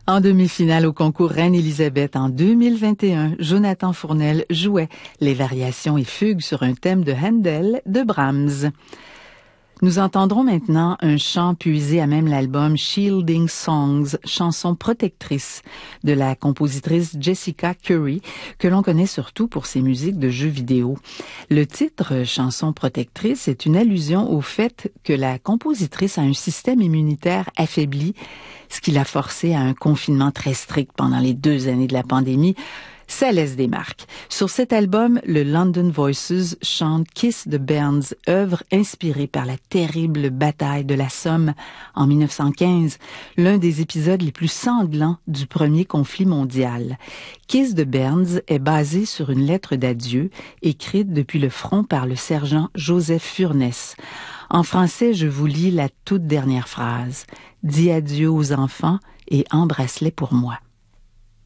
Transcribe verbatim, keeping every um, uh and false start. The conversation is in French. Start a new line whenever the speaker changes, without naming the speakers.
En demi-finale au concours Reine-Élisabeth en deux mille vingt et un, Jonathan Fournel jouait les variations et fugues sur un thème de Handel de Brahms. Nous entendrons maintenant un chant puisé à même l'album Shielding Songs, chanson protectrice de la compositrice Jessica Curry, que l'on connaît surtout pour ses musiques de jeux vidéo. Le titre chanson protectrice est une allusion au fait que la compositrice a un système immunitaire affaibli, ce qui l'a forcée à un confinement très strict pendant les deux années de la pandémie. Ça laisse des marques. Sur cet album, le London Voices chante Kiss the Burns, œuvre inspirée par la terrible bataille de la Somme en mille neuf cent quinze, l'un des épisodes les plus sanglants du premier conflit mondial. Kiss the Burns est basé sur une lettre d'adieu écrite depuis le front par le sergent Joseph Furness. En français, je vous lis la toute dernière phrase. « Dis adieu aux enfants et embrasse-les pour moi ».